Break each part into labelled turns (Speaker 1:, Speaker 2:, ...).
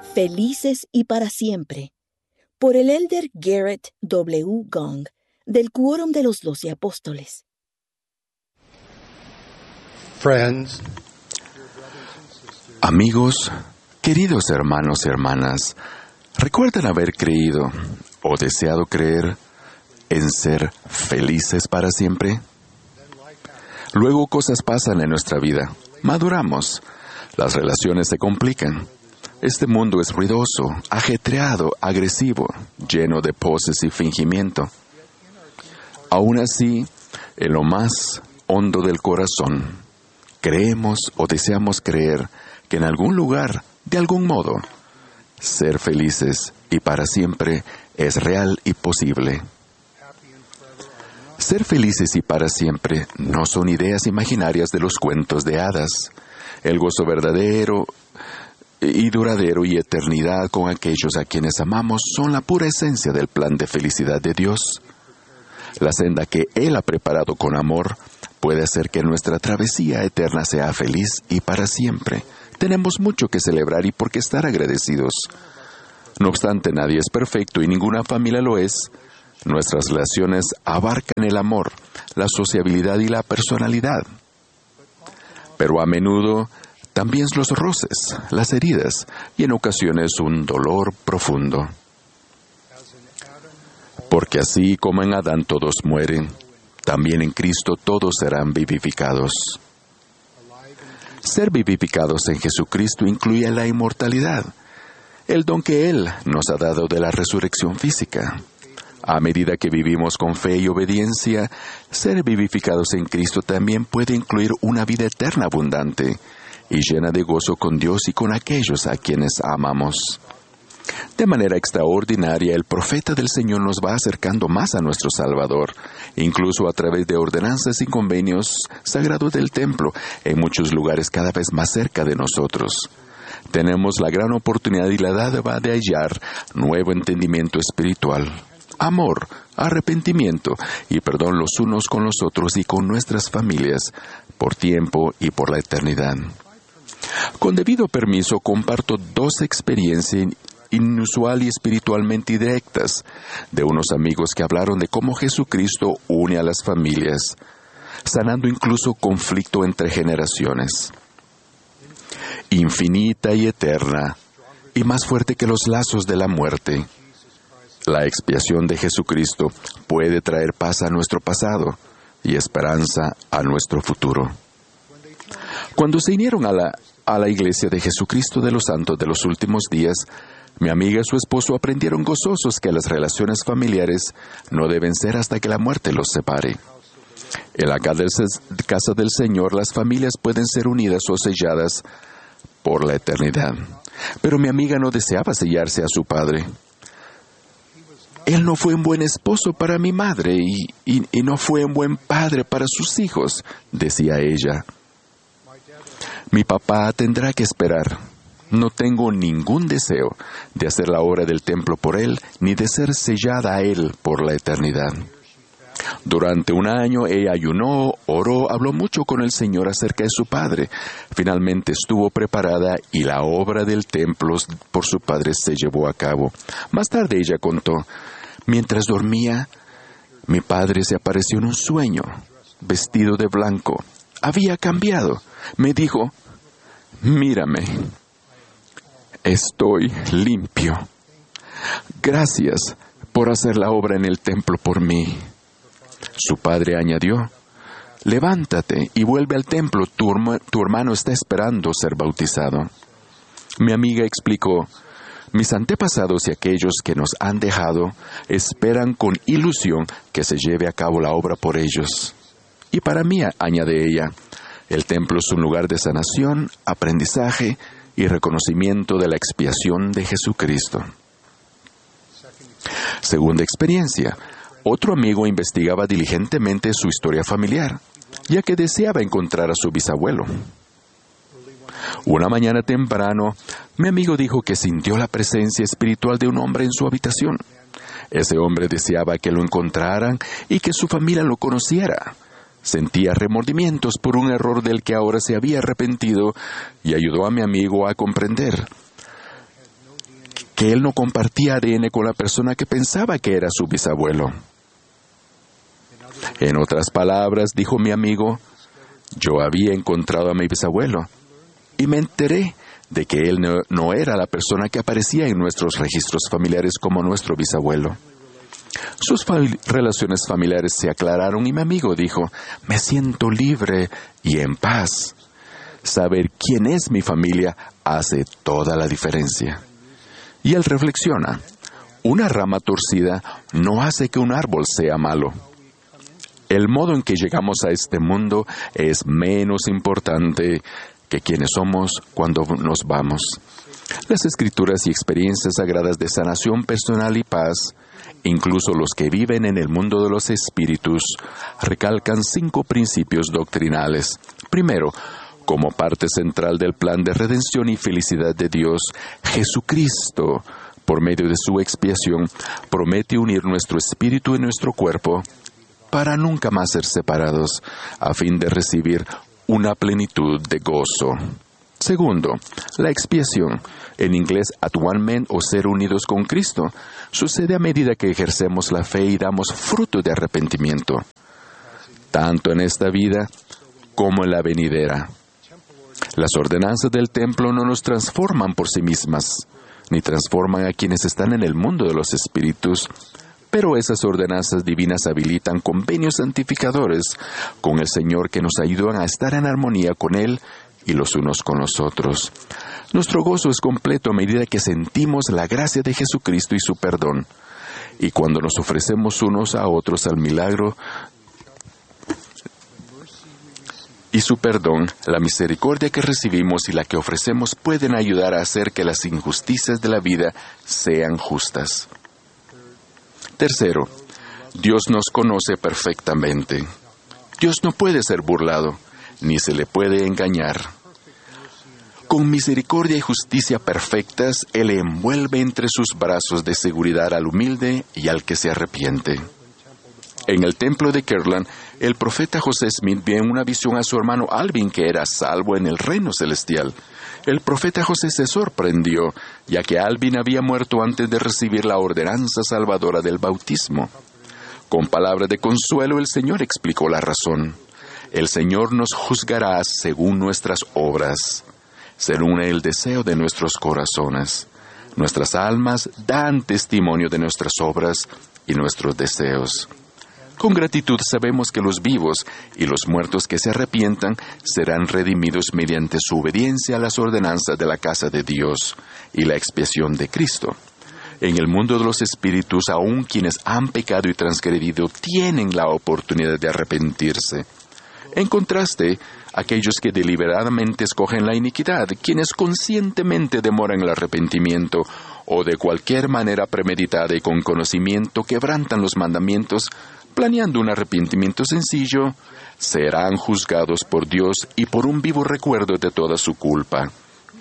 Speaker 1: Felices y para siempre, por el elder Garrett W. Gong, del Quórum de los 12 Apóstoles.
Speaker 2: Amigos, queridos hermanos y hermanas, ¿recuerdan haber creído o deseado creer en ser felices para siempre? Luego cosas pasan en nuestra vida, maduramos, las relaciones se complican. Este mundo es ruidoso, ajetreado, agresivo, lleno de poses y fingimiento. Aún así, en lo más hondo del corazón, creemos o deseamos creer que en algún lugar, de algún modo, ser felices y para siempre es real y posible. Ser felices y para siempre no son ideas imaginarias de los cuentos de hadas. El gozo verdadero y duradero y eternidad con aquellos a quienes amamos son la pura esencia del plan de felicidad de Dios. La senda que Él ha preparado con amor puede hacer que nuestra travesía eterna sea feliz y para siempre. Tenemos mucho que celebrar y por qué estar agradecidos. No obstante, nadie es perfecto y ninguna familia lo es. Nuestras relaciones abarcan el amor, la sociabilidad y la personalidad. Pero a menudo también los roces, las heridas y en ocasiones un dolor profundo. Porque así como en Adán todos mueren, también en Cristo todos serán vivificados. Ser vivificados en Jesucristo incluye la inmortalidad, el don que Él nos ha dado de la resurrección física. A medida que vivimos con fe y obediencia, ser vivificados en Cristo también puede incluir una vida eterna abundante y llena de gozo con Dios y con aquellos a quienes amamos. De manera extraordinaria, el profeta del Señor nos va acercando más a nuestro Salvador, incluso a través de ordenanzas y convenios sagrados del templo, en muchos lugares cada vez más cerca de nosotros. Tenemos la gran oportunidad y la dádiva de hallar nuevo entendimiento espiritual, amor, arrepentimiento y perdón los unos con los otros y con nuestras familias, por tiempo y por la eternidad. Con debido permiso, comparto 2 experiencias inusual y espiritualmente directas de unos amigos que hablaron de cómo Jesucristo une a las familias, sanando incluso conflicto entre generaciones. Infinita y eterna, y más fuerte que los lazos de la muerte, la expiación de Jesucristo puede traer paz a nuestro pasado y esperanza a nuestro futuro. Cuando se unieron a la Iglesia de Jesucristo de los Santos de los Últimos Días, mi amiga y su esposo aprendieron gozosos que las relaciones familiares no deben ser hasta que la muerte los separe. En la casa del Señor, las familias pueden ser unidas o selladas por la eternidad. Pero mi amiga no deseaba sellarse a su padre. Él no fue un buen esposo para mi madre y no fue un buen padre para sus hijos, decía ella. Mi papá tendrá que esperar. No tengo ningún deseo de hacer la obra del templo por él, ni de ser sellada a él por la eternidad. Durante 1 año ella ayunó, oró, habló mucho con el Señor acerca de su padre. Finalmente estuvo preparada y la obra del templo por su padre se llevó a cabo. Más tarde ella contó, mientras dormía, mi padre se apareció en un sueño, vestido de blanco. Había cambiado. Me dijo, mírame. Estoy limpio. Gracias por hacer la obra en el templo por mí. Su padre añadió, levántate y vuelve al templo, tu hermano está esperando ser bautizado. Mi amiga explicó, mis antepasados y aquellos que nos han dejado esperan con ilusión que se lleve a cabo la obra por ellos. Y para mí, añade ella, el templo es un lugar de sanación, aprendizaje y reconocimiento de la expiación de Jesucristo. Segunda experiencia, otro amigo investigaba diligentemente su historia familiar, ya que deseaba encontrar a su bisabuelo. Una mañana temprano, mi amigo dijo que sintió la presencia espiritual de un hombre en su habitación. Ese hombre deseaba que lo encontraran y que su familia lo conociera. Sentía remordimientos por un error del que ahora se había arrepentido y ayudó a mi amigo a comprender. que él no compartía ADN con la persona que pensaba que era su bisabuelo. En otras palabras, dijo mi amigo, yo había encontrado a mi bisabuelo y me enteré de que él no era la persona que aparecía en nuestros registros familiares como nuestro bisabuelo. Sus relaciones familiares se aclararon y mi amigo dijo, me siento libre y en paz. Saber quién es mi familia hace toda la diferencia. Y él reflexiona, una rama torcida no hace que un árbol sea malo. El modo en que llegamos a este mundo es menos importante que quienes somos cuando nos vamos. Las escrituras y experiencias sagradas de sanación personal y paz, incluso los que viven en el mundo de los espíritus, recalcan 5 principios doctrinales. Primero, como parte central del plan de redención y felicidad de Dios, Jesucristo, por medio de su expiación, promete unir nuestro espíritu y nuestro cuerpo para nunca más ser separados, a fin de recibir una plenitud de gozo. Segundo, la expiación, en inglés atonement o ser unidos con Cristo, sucede a medida que ejercemos la fe y damos fruto de arrepentimiento, tanto en esta vida como en la venidera. Las ordenanzas del templo no nos transforman por sí mismas, ni transforman a quienes están en el mundo de los espíritus, pero esas ordenanzas divinas habilitan convenios santificadores con el Señor que nos ayudan a estar en armonía con Él y los unos con los otros. Nuestro gozo es completo a medida que sentimos la gracia de Jesucristo y su perdón, y cuando nos ofrecemos unos a otros al milagro y su perdón, la misericordia que recibimos y la que ofrecemos pueden ayudar a hacer que las injusticias de la vida sean justas. Tercero, Dios nos conoce perfectamente. Dios no puede ser burlado, ni se le puede engañar. Con misericordia y justicia perfectas, Él envuelve entre sus brazos de seguridad al humilde y al que se arrepiente. En el templo de Kirtland, el profeta José Smith vio en una visión a su hermano Alvin que era salvo en el reino celestial. El profeta José se sorprendió, ya que Alvin había muerto antes de recibir la ordenanza salvadora del bautismo. Con palabras de consuelo, el Señor explicó la razón. El Señor nos juzgará según nuestras obras, según el deseo de nuestros corazones. Nuestras almas dan testimonio de nuestras obras y nuestros deseos. Con gratitud sabemos que los vivos y los muertos que se arrepientan serán redimidos mediante su obediencia a las ordenanzas de la casa de Dios y la expiación de Cristo. En el mundo de los espíritus, aun quienes han pecado y transgredido tienen la oportunidad de arrepentirse. En contraste, aquellos que deliberadamente escogen la iniquidad, quienes conscientemente demoran el arrepentimiento o de cualquier manera premeditada y con conocimiento quebrantan los mandamientos, planeando un arrepentimiento sencillo, serán juzgados por Dios y por un vivo recuerdo de toda su culpa.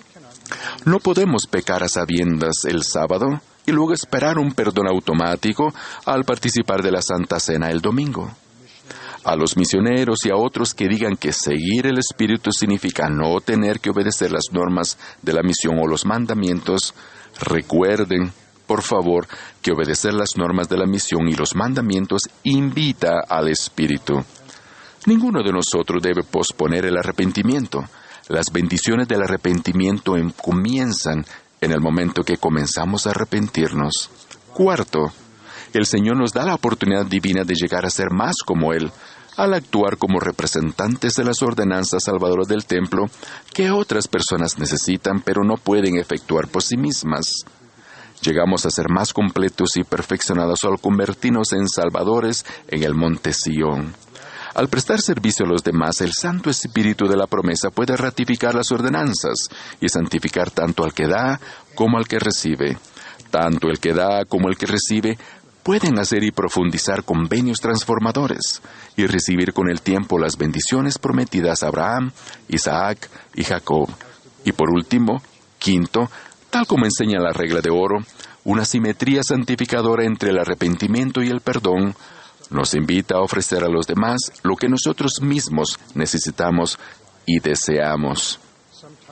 Speaker 2: No podemos pecar a sabiendas el sábado y luego esperar un perdón automático al participar de la Santa Cena el domingo. A los misioneros y a otros que digan que seguir el Espíritu significa no tener que obedecer las normas de la misión o los mandamientos, recuerden, por favor, que obedecer las normas de la misión y los mandamientos invita al Espíritu. Ninguno de nosotros debe posponer el arrepentimiento. Las bendiciones del arrepentimiento comienzan en el momento que comenzamos a arrepentirnos. Cuarto, el Señor nos da la oportunidad divina de llegar a ser más como Él, al actuar como representantes de las ordenanzas salvadoras del templo que otras personas necesitan pero no pueden efectuar por sí mismas. Llegamos a ser más completos y perfeccionados al convertirnos en salvadores en el monte Sión. Al prestar servicio a los demás, el Santo Espíritu de la promesa puede ratificar las ordenanzas y santificar tanto al que da como al que recibe. Tanto el que da como el que recibe pueden hacer y profundizar convenios transformadores y recibir con el tiempo las bendiciones prometidas a Abraham, Isaac y Jacob. Y por último, quinto, tal como enseña la regla de oro, una simetría santificadora entre el arrepentimiento y el perdón nos invita a ofrecer a los demás lo que nosotros mismos necesitamos y deseamos.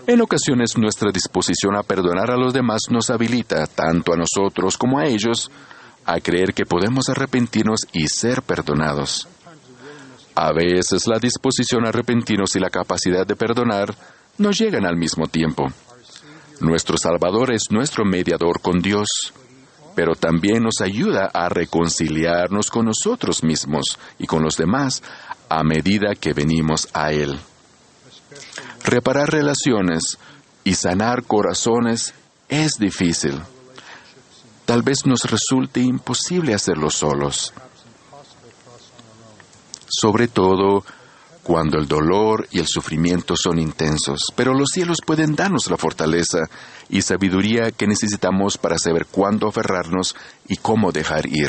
Speaker 2: En ocasiones nuestra disposición a perdonar a los demás nos habilita, tanto a nosotros como a ellos, a creer que podemos arrepentirnos y ser perdonados. A veces la disposición a arrepentirnos y la capacidad de perdonar no llegan al mismo tiempo. Nuestro Salvador es nuestro mediador con Dios, pero también nos ayuda a reconciliarnos con nosotros mismos y con los demás a medida que venimos a Él. Reparar relaciones y sanar corazones es difícil. Tal vez nos resulte imposible hacerlo solos. Sobre todo cuando el dolor y el sufrimiento son intensos, pero los cielos pueden darnos la fortaleza y sabiduría que necesitamos para saber cuándo aferrarnos y cómo dejar ir.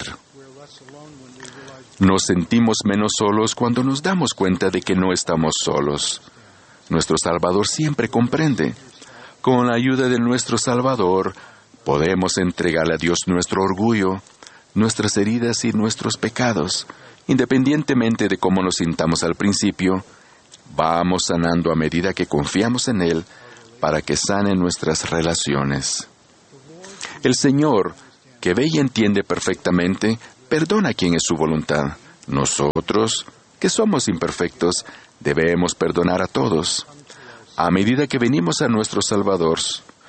Speaker 2: Nos sentimos menos solos cuando nos damos cuenta de que no estamos solos. Nuestro Salvador siempre comprende. Con la ayuda de nuestro Salvador, podemos entregarle a Dios nuestro orgullo, nuestras heridas y nuestros pecados. Independientemente de cómo nos sintamos al principio, vamos sanando a medida que confiamos en Él para que sane nuestras relaciones. El Señor, que ve y entiende perfectamente, perdona a quien es su voluntad. Nosotros, que somos imperfectos, debemos perdonar a todos. A medida que venimos a nuestro Salvador,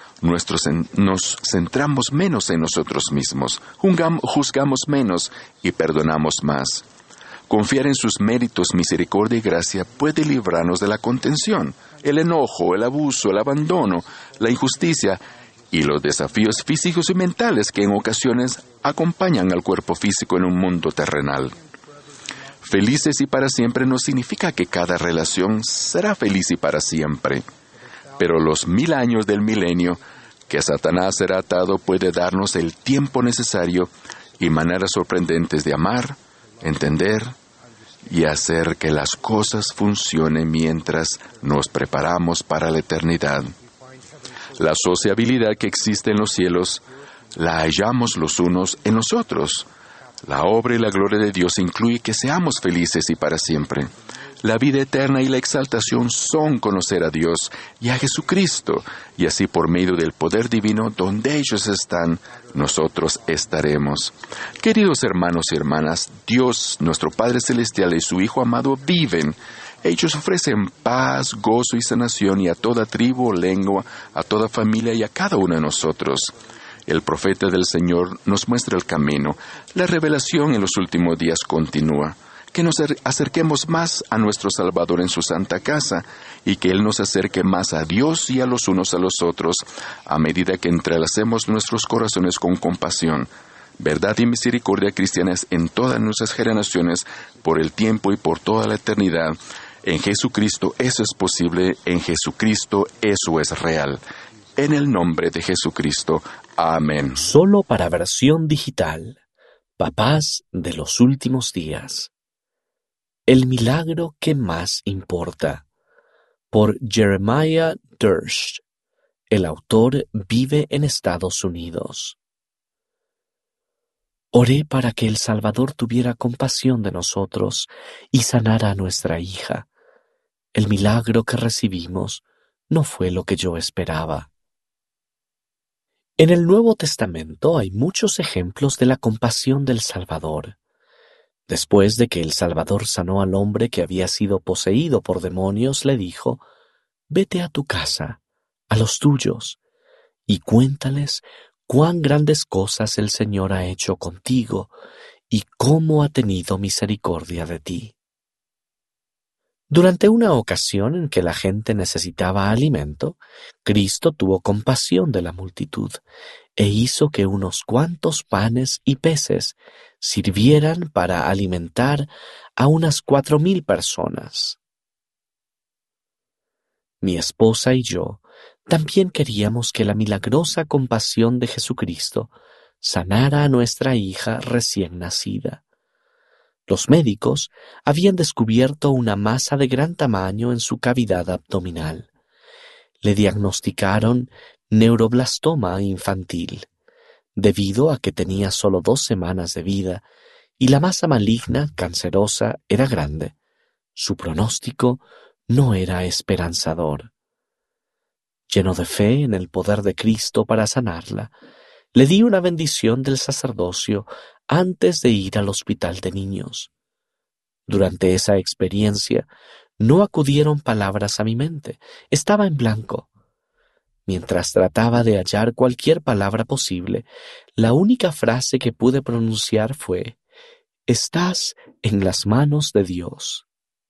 Speaker 2: nos centramos menos en nosotros mismos, juzgamos menos y perdonamos más. Confiar en sus méritos, misericordia y gracia puede librarnos de la contención, el enojo, el abuso, el abandono, la injusticia y los desafíos físicos y mentales que en ocasiones acompañan al cuerpo físico en un mundo terrenal. Felices y para siempre no significa que cada relación será feliz y para siempre, pero los 1000 años del milenio que Satanás será atado puede darnos el tiempo necesario y maneras sorprendentes de amar, entender y hacer que las cosas funcionen mientras nos preparamos para la eternidad. La sociabilidad que existe en los cielos la hallamos los unos en los otros. La obra y la gloria de Dios incluye que seamos felices y para siempre. La vida eterna y la exaltación son conocer a Dios y a Jesucristo, y así por medio del poder divino, donde ellos están, nosotros estaremos. Queridos hermanos y hermanas, Dios, nuestro Padre Celestial y su Hijo amado viven. Ellos ofrecen paz, gozo y sanación y a toda tribu o lengua, a toda familia y a cada uno de nosotros. El profeta del Señor nos muestra el camino. La revelación en los últimos días continúa. Que nos acerquemos más a nuestro Salvador en su santa casa y que Él nos acerque más a Dios y a los unos a los otros a medida que entrelacemos nuestros corazones con compasión, verdad y misericordia cristianas en todas nuestras generaciones, por el tiempo y por toda la eternidad. En Jesucristo eso es posible, en Jesucristo eso es real. En el nombre de Jesucristo. Amén.
Speaker 3: Solo para versión digital. Papás de los últimos días. El milagro que más importa. Por Jeremiah Durst. El autor vive en Estados Unidos. Oré para que el Salvador tuviera compasión de nosotros y sanara a nuestra hija. El milagro que recibimos no fue lo que yo esperaba. En el Nuevo Testamento hay muchos ejemplos de la compasión del Salvador. Después de que el Salvador sanó al hombre que había sido poseído por demonios, le dijo: «Vete a tu casa, a los tuyos, y cuéntales cuán grandes cosas el Señor ha hecho contigo y cómo ha tenido misericordia de ti». Durante una ocasión en que la gente necesitaba alimento, Cristo tuvo compasión de la multitud e hizo que unos cuantos panes y peces sirvieran para alimentar a unas 4,000 personas. Mi esposa y yo también queríamos que la milagrosa compasión de Jesucristo sanara a nuestra hija recién nacida. Los médicos habían descubierto una masa de gran tamaño en su cavidad abdominal. Le diagnosticaron neuroblastoma infantil, debido a que tenía solo 2 semanas de vida y la masa maligna, cancerosa, era grande. Su pronóstico no era esperanzador. Lleno de fe en el poder de Cristo para sanarla, le di una bendición del sacerdocio antes de ir al hospital de niños. Durante esa experiencia, no acudieron palabras a mi mente, estaba en blanco. Mientras trataba de hallar cualquier palabra posible, la única frase que pude pronunciar fue: «Estás en las manos de Dios».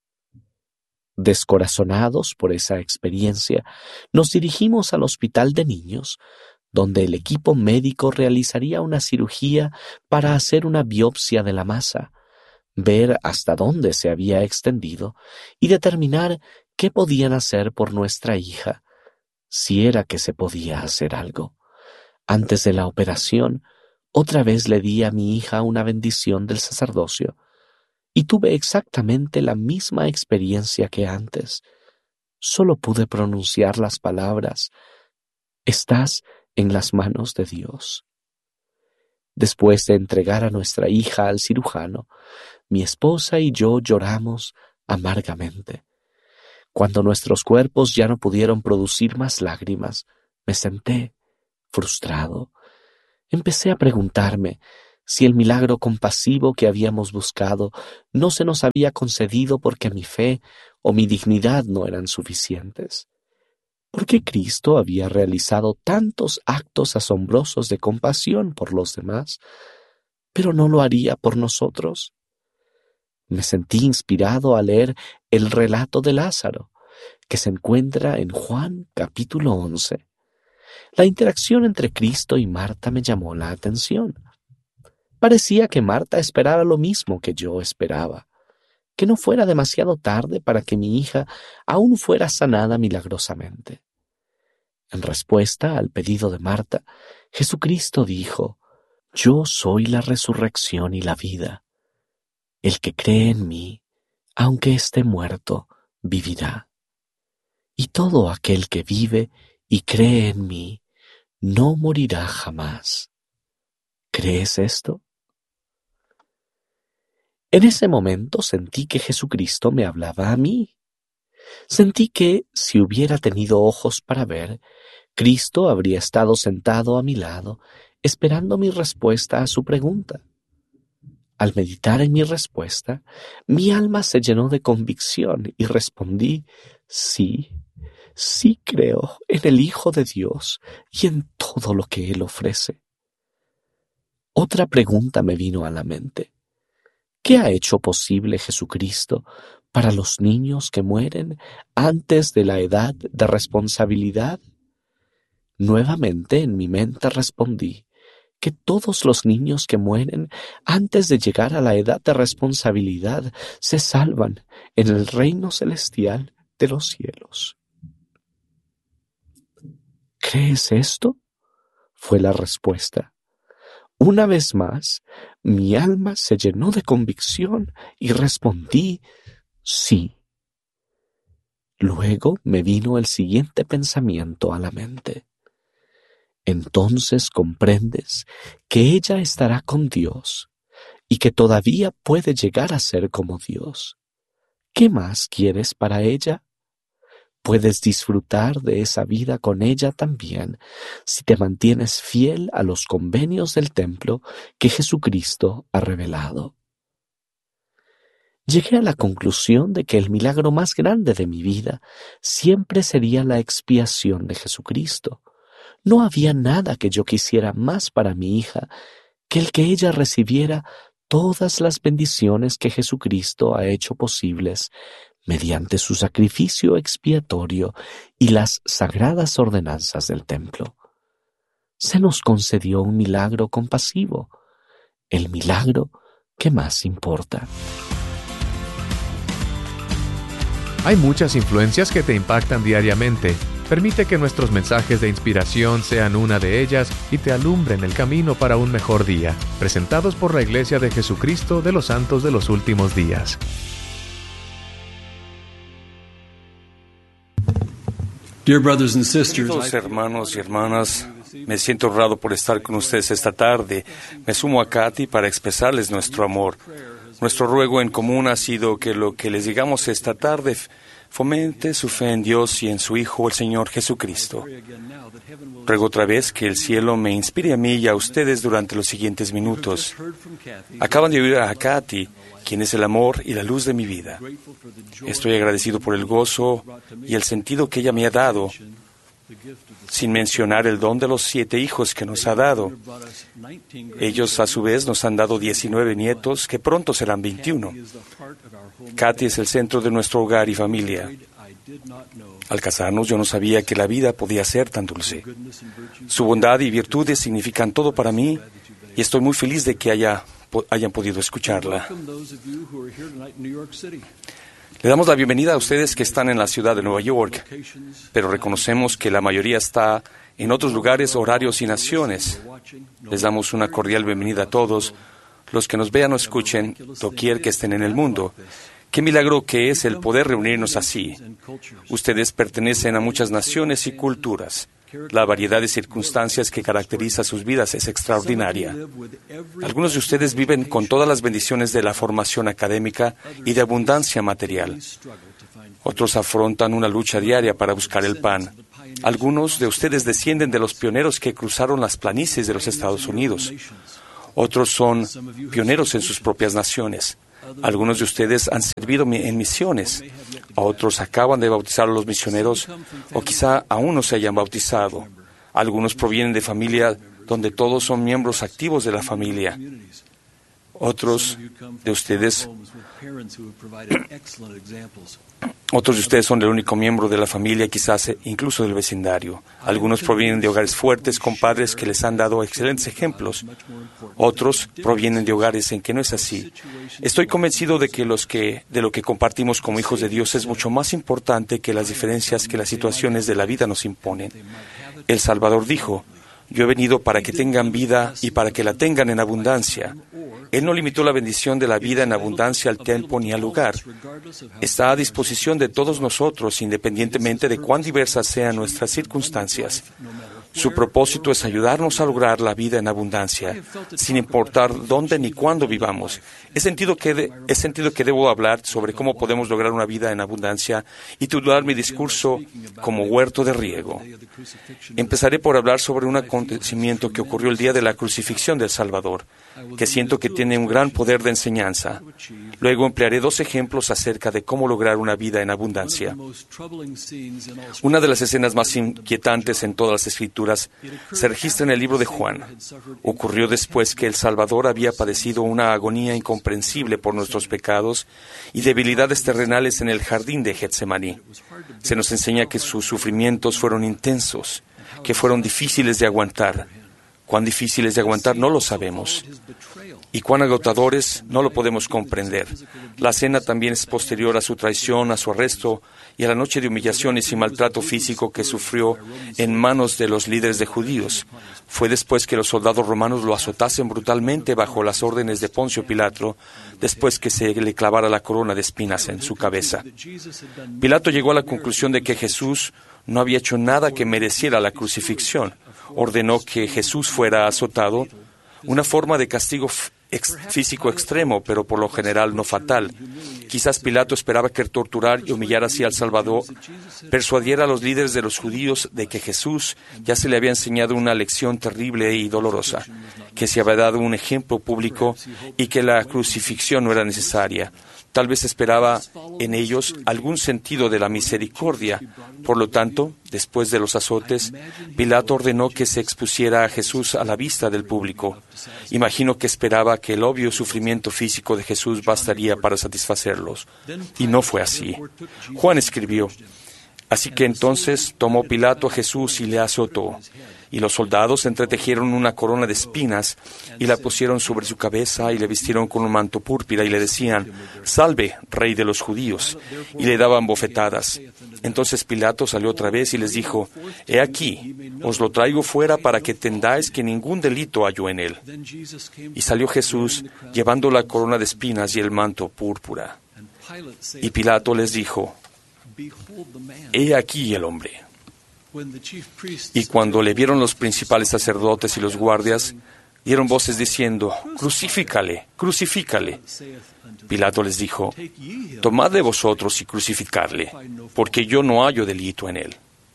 Speaker 3: Descorazonados por esa experiencia, nos dirigimos al hospital de niños, donde el equipo médico realizaría una cirugía para hacer una biopsia de la masa, ver hasta dónde se había extendido y determinar qué podían hacer por nuestra hija, si era que se podía hacer algo. Antes de la operación, otra vez le di a mi hija una bendición del sacerdocio y tuve exactamente la misma experiencia que antes. Solo pude pronunciar las palabras: «Estás en las manos de Dios». Después de entregar a nuestra hija al cirujano, mi esposa y yo lloramos amargamente. Cuando nuestros cuerpos ya no pudieron producir más lágrimas, me senté frustrado. Empecé a preguntarme si el milagro compasivo que habíamos buscado no se nos había concedido porque mi fe o mi dignidad no eran suficientes. ¿Por qué Cristo había realizado tantos actos asombrosos de compasión por los demás, pero no lo haría por nosotros? Me sentí inspirado a leer el relato de Lázaro, que se encuentra en Juan capítulo 11. La interacción entre Cristo y Marta me llamó la atención. Parecía que Marta esperaba lo mismo que yo esperaba, que no fuera demasiado tarde para que mi hija aún fuera sanada milagrosamente. En respuesta al pedido de Marta, Jesucristo dijo: «Yo soy la resurrección y la vida. El que cree en mí, aunque esté muerto, vivirá. Y todo aquel que vive y cree en mí, no morirá jamás». ¿Crees esto? En ese momento sentí que Jesucristo me hablaba a mí. Sentí que, si hubiera tenido ojos para ver, Cristo habría estado sentado a mi lado, esperando mi respuesta a su pregunta. Al meditar en mi respuesta, mi alma se llenó de convicción y respondí: sí creo en el Hijo de Dios y en todo lo que Él ofrece. Otra pregunta me vino a la mente: ¿qué ha hecho posible Jesucristo para los niños que mueren antes de la edad de responsabilidad? Nuevamente en mi mente respondí que todos los niños que mueren antes de llegar a la edad de responsabilidad se salvan en el reino celestial de los cielos. ¿Crees esto?, fue la respuesta. Una vez más, mi alma se llenó de convicción y respondí: sí. Luego me vino el siguiente pensamiento a la mente: entonces comprendes que ella estará con Dios y que todavía puede llegar a ser como Dios. ¿Qué más quieres para ella? Puedes disfrutar de esa vida con ella también si te mantienes fiel a los convenios del templo que Jesucristo ha revelado. Llegué a la conclusión de que el milagro más grande de mi vida siempre sería la expiación de Jesucristo. No había nada que yo quisiera más para mi hija que el que ella recibiera todas las bendiciones que Jesucristo ha hecho posibles mediante su sacrificio expiatorio y las sagradas ordenanzas del templo. Se nos concedió un milagro compasivo, el milagro que más importa.
Speaker 4: Hay muchas influencias que te impactan diariamente. Permite que nuestros mensajes de inspiración sean una de ellas y te alumbren el camino para un mejor día. Presentados por la Iglesia de Jesucristo de los Santos de los Últimos Días.
Speaker 5: Queridos hermanos y hermanas, me siento honrado por estar con ustedes esta tarde. Me sumo a Katy para expresarles nuestro amor. Nuestro ruego en común ha sido que lo que les digamos esta tarde fomente su fe en Dios y en su Hijo, el Señor Jesucristo. Ruego otra vez que el cielo me inspire a mí y a ustedes durante los siguientes minutos. Acaban de oír a Kathy, quien es el amor y la luz de mi vida. Estoy agradecido por el gozo y el sentido que ella me ha dado, sin mencionar el don de los 7 hijos que nos ha dado. Ellos, a su vez, nos han dado 19 nietos, que pronto serán 21. Kathy es el centro de nuestro hogar y familia. Al casarnos, yo no sabía que la vida podía ser tan dulce. Su bondad y virtudes significan todo para mí, y estoy muy feliz de que hayan podido escucharla. Le damos la bienvenida a ustedes que están en la ciudad de Nueva York, pero reconocemos que la mayoría está en otros lugares, horarios y naciones. Les damos una cordial bienvenida a todos los que nos vean o escuchen, doquier que estén en el mundo. Qué milagro que es el poder reunirnos así. Ustedes pertenecen a muchas naciones y culturas. La variedad de circunstancias que caracteriza sus vidas es extraordinaria. Algunos de ustedes viven con todas las bendiciones de la formación académica y de abundancia material. Otros afrontan una lucha diaria para buscar el pan. Algunos de ustedes descienden de los pioneros que cruzaron las planicies de los Estados Unidos. Otros son pioneros en sus propias naciones. Algunos de ustedes han servido en misiones. Otros acaban de bautizar a los misioneros o quizá aún no se hayan bautizado. Algunos provienen de familias donde todos son miembros activos de la familia. Otros de ustedes son el único miembro de la familia, quizás incluso del vecindario. Algunos provienen de hogares fuertes con padres que les han dado excelentes ejemplos. Otros provienen de hogares en que no es así. Estoy convencido de que lo que compartimos como hijos de Dios es mucho más importante que las diferencias que las situaciones de la vida nos imponen. El Salvador dijo: yo he venido para que tengan vida y para que la tengan en abundancia. Él no limitó la bendición de la vida en abundancia al tiempo ni al lugar. Está a disposición de todos nosotros, independientemente de cuán diversas sean nuestras circunstancias. Su propósito es ayudarnos a lograr la vida en abundancia, sin importar dónde ni cuándo vivamos. He sentido que debo hablar sobre cómo podemos lograr una vida en abundancia y titular mi discurso como huerto de riego. Empezaré por hablar sobre un acontecimiento que ocurrió el día de la crucifixión del Salvador, que siento que tiene un gran poder de enseñanza. Luego emplearé 2 ejemplos acerca de cómo lograr una vida en abundancia. Una de las escenas más inquietantes en todas las Escrituras se registra en el libro de Juan. Ocurrió después que el Salvador había padecido una agonía incomprensible por nuestros pecados y debilidades terrenales en el jardín de Getsemaní. Se nos enseña que sus sufrimientos fueron intensos, que fueron difíciles de aguantar. Cuán difíciles de aguantar no lo sabemos. Y cuán agotadores no lo podemos comprender. La cena también es posterior a su traición, a su arresto y a la noche de humillaciones y maltrato físico que sufrió en manos de los líderes de judíos. Fue después que los soldados romanos lo azotasen brutalmente bajo las órdenes de Poncio Pilato, después que se le clavara la corona de espinas en su cabeza. Pilato llegó a la conclusión de que Jesús no había hecho nada que mereciera la crucifixión. Ordenó que Jesús fuera azotado, una forma de castigo físico extremo, pero por lo general no fatal. Quizás Pilato esperaba que torturar y humillar así al Salvador persuadiera a los líderes de los judíos de que Jesús ya se le había enseñado una lección terrible y dolorosa, que se había dado un ejemplo público y que la crucifixión no era necesaria. Tal vez esperaba en ellos algún sentido de la misericordia. Por lo tanto, después de los azotes, Pilato ordenó que se expusiera a Jesús a la vista del público. Imagino que esperaba que el obvio sufrimiento físico de Jesús bastaría para satisfacerlos. Y no fue así. Juan escribió: así que entonces tomó Pilato a Jesús y le azotó. Y los soldados entretejieron una corona de espinas y la pusieron sobre su cabeza y le vistieron con un manto púrpura y le decían: «Salve, Rey de los judíos», y le daban bofetadas. Entonces Pilato salió otra vez y les dijo: «He aquí, os lo traigo fuera para que entendáis que ningún delito halló en él». Y salió Jesús llevando la corona de espinas y el manto púrpura. Y Pilato les dijo: «He aquí el hombre». Y cuando le vieron los principales sacerdotes y los guardias, dieron voces diciendo: «Crucifícale, crucifícale». Pilato les dijo: «Tomad de vosotros y crucificadle, porque yo no hallo delito en él».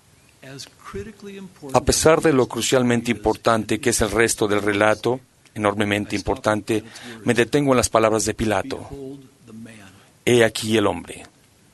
Speaker 5: A pesar de lo crucialmente importante que es el resto del relato, enormemente importante, me detengo en las palabras de Pilato: «He aquí el hombre».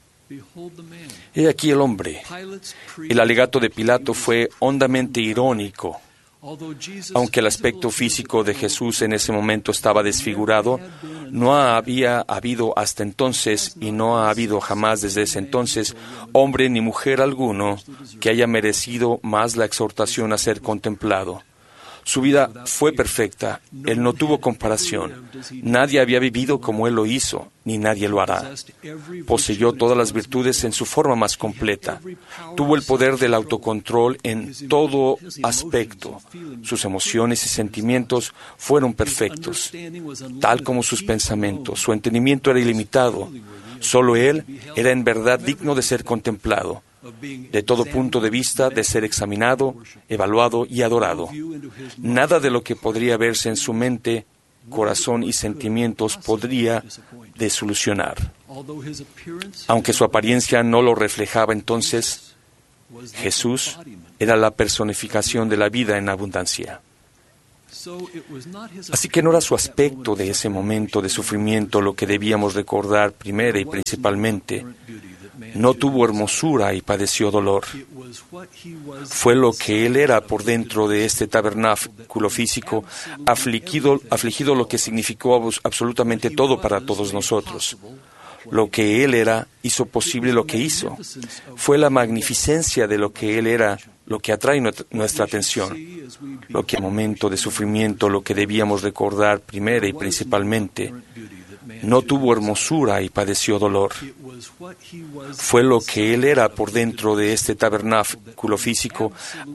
Speaker 5: He aquí el hombre. El alegato de Pilato fue hondamente irónico. Aunque el aspecto físico de Jesús en ese momento estaba desfigurado, no había habido hasta entonces, y no ha habido jamás desde ese entonces, hombre ni mujer alguno que haya merecido más la exhortación a ser contemplado. Su vida fue perfecta, él no tuvo comparación. Nadie había vivido como él lo hizo, ni nadie lo hará. Poseyó todas las virtudes en su forma más completa. Tuvo el poder del autocontrol en todo aspecto. Sus emociones y sentimientos fueron perfectos, tal como sus pensamientos. Su entendimiento era ilimitado. Solo él era en verdad digno de ser contemplado, de todo punto de vista, de ser examinado, evaluado y adorado. Nada de lo que podría verse en su mente, corazón y sentimientos podría desolucionar. Aunque su apariencia no lo reflejaba entonces, Jesús era la personificación de la vida en abundancia. Así que no era su aspecto de ese momento de sufrimiento lo que debíamos recordar primero y principalmente. No tuvo hermosura y padeció dolor. Fue lo que él era por dentro de este tabernáculo físico, afligido, lo que significó absolutamente todo para todos nosotros. Lo que él era hizo posible lo que hizo. Fue la magnificencia de lo que él era lo que atrae nuestra atención. Lo que en el momento de sufrimiento lo que debíamos recordar primero y principalmente. No tuvo hermosura y padeció dolor. Fue lo que él era por dentro de este tabernáculo físico,